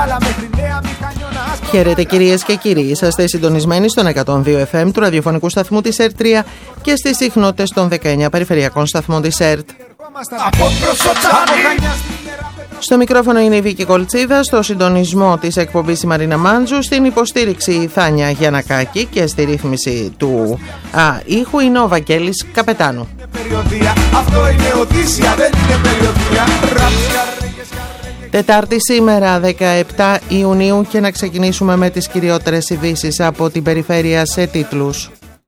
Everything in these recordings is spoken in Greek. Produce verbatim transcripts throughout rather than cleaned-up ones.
Χαίρετε κυρίες και κύριοι, είσαστε συντονισμένοι στον εκατόν δύο εφ εμ του ραδιοφωνικού σταθμού της ΕΡΤ τρία και στις συχνότητες των δεκαεννιά περιφερειακών σταθμών της ΕΡΤ. Στο μικρόφωνο είναι η Βίκη Κολτσίδα, στο συντονισμό της εκπομπής η Μαρίνα Μάντζου, στην υποστήριξη η Θάνια Γιαννακάκη και στη ρύθμιση του α, ήχου είναι ο Βαγγέλης Καπετάνου. Τετάρτη σήμερα δεκαεπτά Ιουνίου και να ξεκινήσουμε με τις κυριότερες ειδήσεις από την περιφέρεια σε τίτλους.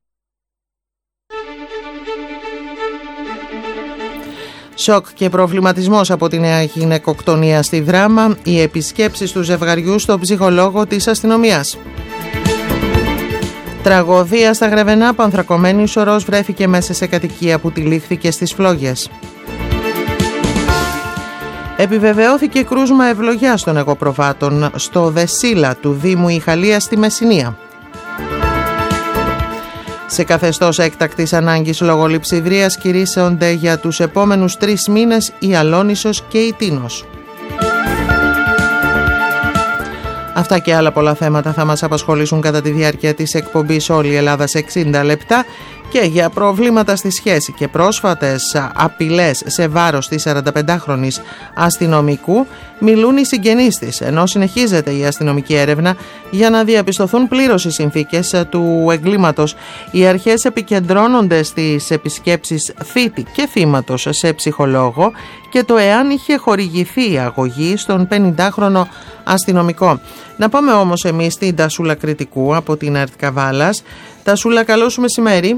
Σοκ και προβληματισμός από τη νέα γυναικοκτονία στη Δράμα, οι επισκέψεις του ζευγαριού στον ψυχολόγο της αστυνομίας. Τραγωδία στα Γρεβενά, πανθρακωμένη ορός βρέθηκε μέσα σε κατοικία που τυλίχθηκε στις Φλόγες. Επιβεβαιώθηκε κρούσμα ευλογιάς των εγωπροβάτων στο Δεσίλα του Δήμου Ιχαλία στη Μεσσηνία. Σε καθεστώς έκτακτης ανάγκης λόγω λειψιδρίας κηρύσσονται για τους επόμενους τρεις μήνες η Αλόνισσος και η Τίνος. Αυτά και άλλα πολλά θέματα θα μας απασχολήσουν κατά τη διάρκεια της εκπομπής Όλη η Ελλάδα σε εξήντα λεπτά και για προβλήματα στη σχέση και πρόσφατες απειλές σε βάρος της σαρανταπεντάχρονης αστυνομικού μιλούν οι συγγενείς της, ενώ συνεχίζεται η αστυνομική έρευνα για να διαπιστωθούν πλήρως οι συνθήκες του εγκλήματος. Οι αρχές επικεντρώνονται στις επισκέψεις θήτη και θύματος σε ψυχολόγο και το εάν είχε χορηγηθεί η αγωγή στον πενηντάχρονο αστυνομικό. Να πάμε όμως εμείς στην Τασούλα Κρητικού από την ΕΡΤ Καβάλας. Τασούλα, καλό σου μεσημέρι.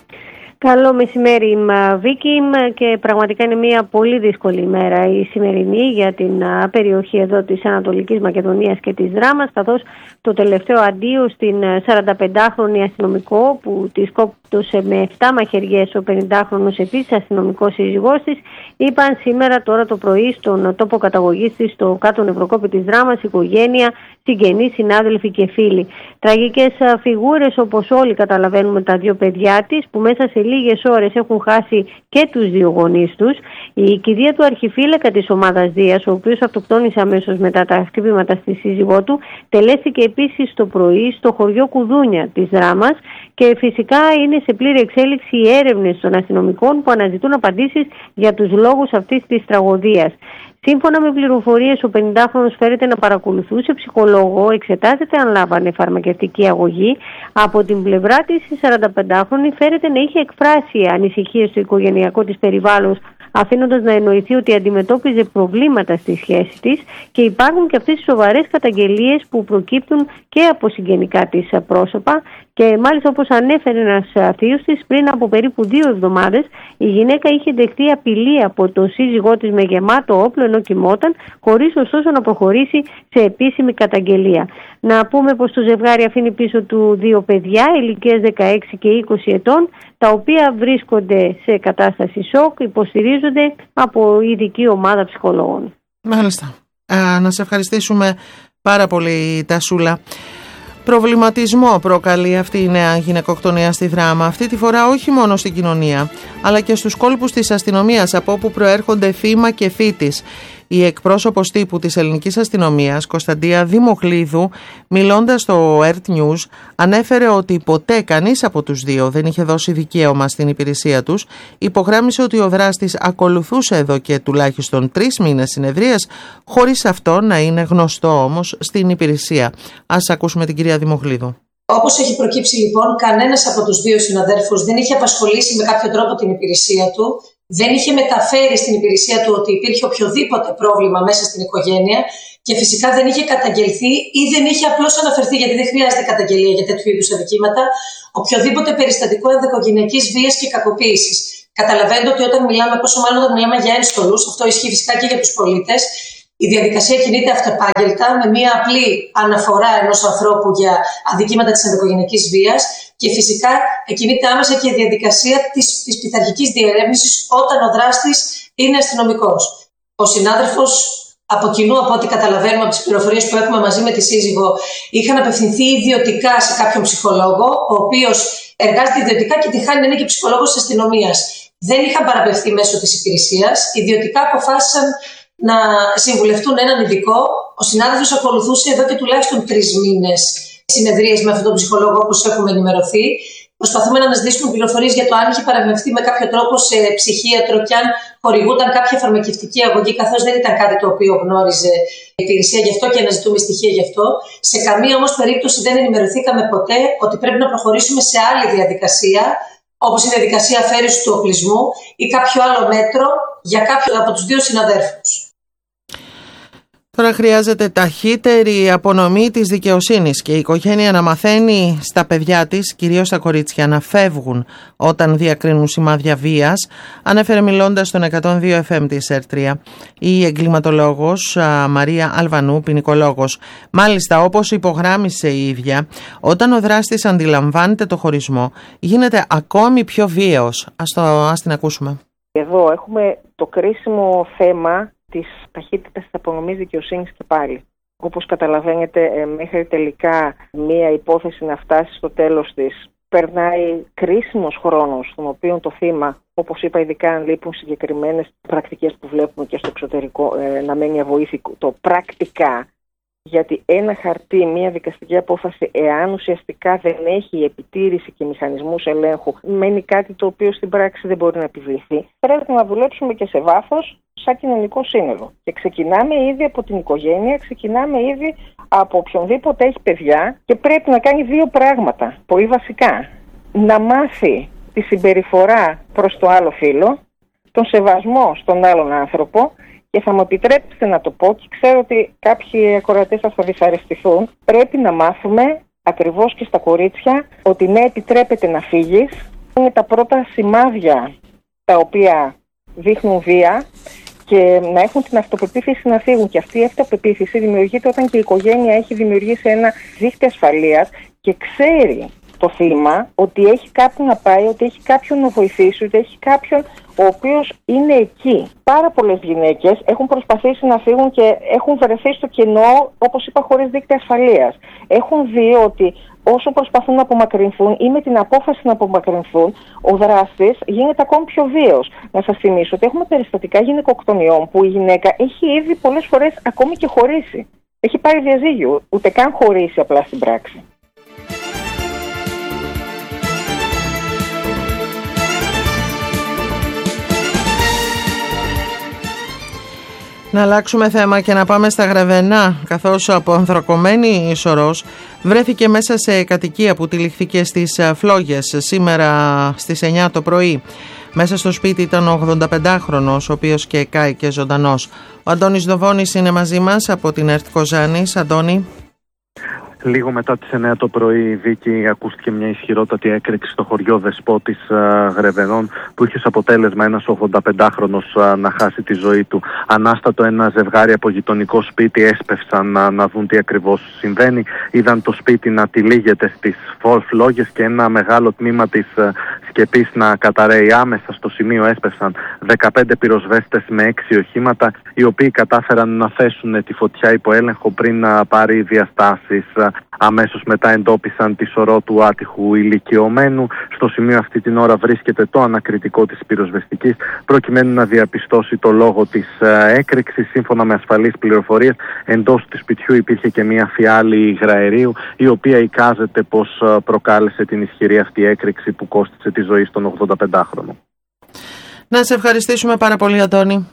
Καλό μεσημέρι, Βίκη, και πραγματικά είναι μια πολύ δύσκολη ημέρα η σημερινή για την περιοχή εδώ της Ανατολικής Μακεδονίας και της Δράμας, καθώς το τελευταίο αντίο στην σαρανταπεντάχρονη αστυνομικό που τη σκόπτωσε με επτά μαχαιριές ο πενηντάχρονος επίσης αστυνομικός σύζυγός της, είπαν σήμερα τώρα το πρωί στον τόπο καταγωγής της στο κάτω Νευροκόπη της Δράμας, οικογένεια, συγγενείς, συνάδελφοι και φίλοι. Τραγικές φιγούρες, όπως όλοι καταλαβαίνουμε, τα δύο παιδιά της που μέσα σε λίγες ώρες έχουν χάσει και τους δύο γονείς τους. Η κηδεία του αρχιφύλακα της ομάδας Δίας, ο οποίος αυτοκτόνησε αμέσως μετά τα χτυπήματα στη σύζυγό του, τελέστηκε επίσης το πρωί στο χωριό Κουδούνια της Δράμας και φυσικά είναι σε πλήρη εξέλιξη οι έρευνες των αστυνομικών που αναζητούν απαντήσεις για τους λόγους αυτής της τραγωδίας. Σύμφωνα με πληροφορίες, ο πενηντάχρονος φέρεται να παρακολουθούσε ψυχολόγο, εξετάζεται αν λάβανε φαρμακευτική αγωγή. Από την πλευρά της, η σαρανταπεντάχρονη φέρεται να είχε εκφράσει ανησυχίες στο οικογενειακό της περιβάλλον, αφήνοντας να εννοηθεί ότι αντιμετώπιζε προβλήματα στη σχέση της και υπάρχουν και αυτές οι σοβαρές καταγγελίες που προκύπτουν και από συγγενικά της πρόσωπα. Και μάλιστα, όπως ανέφερε ένας θείος της, πριν από περίπου δύο εβδομάδες η γυναίκα είχε δεχτεί απειλή από τον σύζυγό της με γεμάτο όπλο ενώ κοιμόταν, χωρίς ωστόσο να προχωρήσει σε επίσημη καταγγελία. Να πούμε πως το ζευγάρι αφήνει πίσω του δύο παιδιά ηλικίας δεκαέξι και είκοσι ετών, τα οποία βρίσκονται σε κατάσταση σοκ, υποστηρίζονται από ειδική ομάδα ψυχολόγων. Μάλιστα. Α, να σε ευχαριστήσουμε πάρα πολύ, Τασούλα. Προβληματισμό προκαλεί αυτή η νέα γυναικοκτονία στη Δράμα, αυτή τη φορά όχι μόνο στην κοινωνία, αλλά και στους κόλπους της αστυνομίας από όπου προέρχονται θύμα και θήτης. Η εκπρόσωπος τύπου της ελληνικής αστυνομίας, Κωνσταντία Δημοχλίδου, μιλώντας στο ΕΡΤ News, ανέφερε ότι ποτέ κανείς από τους δύο δεν είχε δώσει δικαίωμα στην υπηρεσία τους. Υπογράμμισε ότι ο δράστης ακολουθούσε εδώ και τουλάχιστον τρεις μήνες συνεδρίας, χωρίς αυτό να είναι γνωστό όμως στην υπηρεσία. Ας ακούσουμε την κυρία Δημοχλίδου. Όπως έχει προκύψει λοιπόν, κανένας από τους δύο συναδέρφους δεν είχε απασχολήσει με κάποιο τρόπο την υπηρεσία του, δεν είχε μεταφέρει στην υπηρεσία του ότι υπήρχε οποιοδήποτε πρόβλημα μέσα στην οικογένεια και φυσικά δεν είχε καταγγελθεί ή δεν είχε απλώς αναφερθεί, γιατί δεν χρειάζεται καταγγελία για τέτοιου είδους αδικήματα, οποιοδήποτε περιστατικό ενδοοικογενειακής βίας και κακοποίησης. Καταλαβαίνετε ότι όταν μιλάμε, πόσο μάλλον όταν μιλάμε για ένστολους, αυτό ισχύει φυσικά και για τους πολίτες, η διαδικασία κινείται αυτεπάγγελτα με μία απλή αναφορά ενός ανθρώπου για αδικήματα της ενδοοικογενειακής βίας και φυσικά κινείται άμεσα και η διαδικασία της, της πειθαρχικής διερεύνησης όταν ο δράστης είναι αστυνομικός. Ο συνάδελφος από κοινού, από ό,τι καταλαβαίνουμε από τις πληροφορίες που έχουμε μαζί με τη σύζυγο, είχαν απευθυνθεί ιδιωτικά σε κάποιον ψυχολόγο, ο οποίος εργάζεται ιδιωτικά και τη χάνει να είναι και ψυχολόγος της αστυνομίας. Δεν είχαν παραπευθεί μέσω της υπηρεσίας, ιδιωτικά αποφάσισαν να συμβουλευτούν έναν ειδικό, Ο συνάδελφος ακολουθούσε εδώ και τουλάχιστον τρεις μήνες συνεδρίες με αυτόν τον ψυχολόγο, όπως έχουμε ενημερωθεί. Προσπαθούμε να αναζητήσουμε πληροφορίες για το αν είχε παραμευθεί με κάποιο τρόπο σε ψυχίατρο και αν χορηγούταν κάποια φαρμακευτική αγωγή, καθώς δεν ήταν κάτι το οποίο γνώριζε η υπηρεσία γι' αυτό και αναζητούμε στοιχεία γι' αυτό. Σε καμία όμως περίπτωση δεν ενημερωθήκαμε ποτέ ότι πρέπει να προχωρήσουμε σε άλλη διαδικασία, όπως η διαδικασία αφαίρεσης του οπλισμού ή κάποιο άλλο μέτρο για κάποιον από τους δύο συναδέρφους. Τώρα χρειάζεται ταχύτερη απονομή της δικαιοσύνης και η οικογένεια να μαθαίνει στα παιδιά της, κυρίως στα κορίτσια, να φεύγουν όταν διακρίνουν σημάδια βίας, ανέφερε μιλώντας στον εκατόν δύο εφ εμ της ΕΡΤΡΙΑ η εγκληματολόγος Μαρία Αλβανού, ποινικολόγος. Μάλιστα, όπως υπογράμμισε η ίδια, όταν ο δράστης αντιλαμβάνεται το χωρισμό, γίνεται ακόμη πιο βίαιος. Ας, το, ας την ακούσουμε. Εδώ έχουμε το κρίσιμο θέμα της ταχύτητας της απονομής δικαιοσύνης και πάλι. Όπως καταλαβαίνετε, μέχρι τελικά μία υπόθεση να φτάσει στο τέλος της, περνάει κρίσιμος χρόνος, στον οποίο το θύμα, όπως είπα, ειδικά αν λείπουν συγκεκριμένες πρακτικές που βλέπουμε και στο εξωτερικό, να μένει αβοήθητο πρακτικά. Γιατί ένα χαρτί, μια δικαστική απόφαση, εάν ουσιαστικά δεν έχει επιτήρηση και μηχανισμούς ελέγχου, μένει κάτι το οποίο στην πράξη δεν μπορεί να επιβληθεί. Πρέπει να δουλέψουμε και σε βάθος σαν κοινωνικό σύνολο. Και ξεκινάμε ήδη από την οικογένεια, ξεκινάμε ήδη από οποιονδήποτε έχει παιδιά και πρέπει να κάνει δύο πράγματα, πολύ βασικά. Να μάθει τη συμπεριφορά προς το άλλο φύλο, τον σεβασμό στον άλλον άνθρωπο. Και θα μου επιτρέψετε να το πω, και ξέρω ότι κάποιοι ακροατές σας θα δυσαρεστηθούν, πρέπει να μάθουμε ακριβώς και στα κορίτσια ότι ναι, επιτρέπεται να φύγεις. Είναι τα πρώτα σημάδια τα οποία δείχνουν βία και να έχουν την αυτοπεποίθηση να φύγουν. Και αυτή η αυτοπεποίθηση δημιουργείται όταν και η οικογένεια έχει δημιουργήσει ένα δίχτυ ασφαλείας και ξέρει το θύμα ότι έχει κάποιον να πάει, ότι έχει κάποιον να βοηθήσει, ότι έχει κάποιον ο οποίος είναι εκεί. Πάρα πολλές γυναίκες έχουν προσπαθήσει να φύγουν και έχουν βρεθεί στο κενό, όπως είπα, χωρίς δίκτυα ασφαλείας. Έχουν δει ότι όσο προσπαθούν να απομακρυνθούν ή με την απόφαση να απομακρυνθούν, ο δράστης γίνεται ακόμη πιο βίαιος. Να σας θυμίσω ότι έχουμε περιστατικά γυναικοκτονιών που η γυναίκα έχει ήδη πολλές φορές ακόμη και χωρίσει. Έχει πάρει διαζύγιο, ούτε καν χωρίσει απλά στην πράξη. Να αλλάξουμε θέμα και να πάμε στα Γρεβενά, καθώς από ανθρωκωμένη σωρός βρέθηκε μέσα σε κατοικία που τυλιχθήκε στις Φλόγες σήμερα στις εννιά το πρωί. Μέσα στο σπίτι ήταν ο ογδονταπεντάχρονος, ο οποίος και κάηκε ζωντανός. Ο Αντώνης Δοβώνης είναι μαζί μας από την ΕΡΤ Κοζάνης. Αντώνη. Λίγο μετά τις εννιά το πρωί, Βίκη, ακούστηκε μια ισχυρότατη έκρηξη στο χωριό Δεσπότης Γρεβενών, που είχε ως αποτέλεσμα ένας ογδονταπεντάχρονος να χάσει τη ζωή του. Ανάστατο ένα ζευγάρι από γειτονικό σπίτι έσπευσαν να, να δουν τι ακριβώς συμβαίνει. Είδαν το σπίτι να τυλίγεται στις Φλόγες και ένα μεγάλο τμήμα της σκεπής να καταραίει. Άμεσα στο σημείο έσπευσαν δεκαπέντε πυροσβέστες με έξι οχήματα, οι οποίοι κατάφεραν να θέσουν τη φωτιά υπό έλεγχο πριν να πάρει διαστάσεις. Αμέσως μετά εντόπισαν τη σωρό του άτυχου ηλικιωμένου. Στο σημείο αυτή την ώρα βρίσκεται το ανακριτικό της πυροσβεστικής, προκειμένου να διαπιστώσει το λόγο της έκρηξης. Σύμφωνα με ασφαλείς πληροφορίες, εντός του σπιτιού υπήρχε και μια φιάλη υγραερίου, η οποία εικάζεται πως προκάλεσε την ισχυρή αυτή έκρηξη που κόστισε τη ζωή στον ογδονταπεντάχρονο. Να σε ευχαριστήσουμε πάρα πολύ, Αντώνη.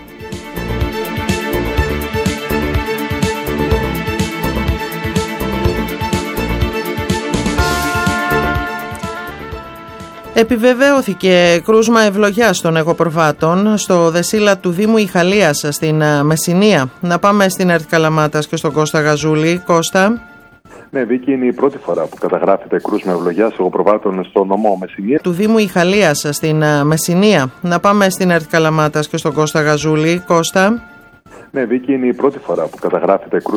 Επιβεβαιώθηκε κρούσμα ευλογιάς των εγωπροβάτων στο Δεσίλα του Δήμου Ιχαλίας στην Μεσσηνία. Να πάμε στην ΕΡΤ Καλαμάτας και στον Κώστα Γαζούλη. Κώστα. Ναι, Βίκη, είναι η πρώτη φορά που καταγράφεται κρούσμα ευλογιάς εγωπροβάτων στο νομό Μεσσηνία. Του Δήμου Ιχαλίας στην Μεσσηνία. Να πάμε στην ΕΡΤ Καλαμάτας και στον Κώστα Γαζούλη. Κώστα. Ναι, Βίκη, είναι η πρώτη φορά που καταγράφεται κρούσμα